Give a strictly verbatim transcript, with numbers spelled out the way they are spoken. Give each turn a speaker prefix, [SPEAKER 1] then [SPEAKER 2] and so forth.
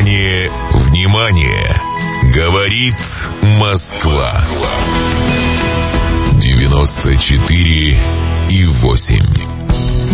[SPEAKER 1] Внимание, внимание! Говорит Москва. девяносто четыре и восемь.